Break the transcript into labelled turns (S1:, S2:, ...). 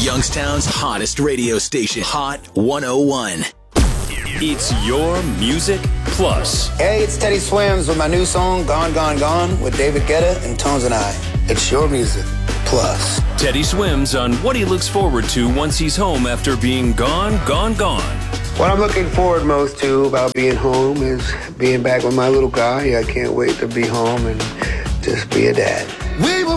S1: Youngstown's hottest radio station, Hot 101.
S2: It's your Music Plus.
S3: Hey, it's Teddy Swims with my new song, Gone, Gone, Gone, with David Guetta and Tones and I. It's your Music Plus.
S2: Teddy Swims on what he looks forward to once he's home after being gone, gone, gone.
S4: What I'm looking forward most to about being home is being back with my little guy. I can't wait to be home and just be a dad.
S5: We will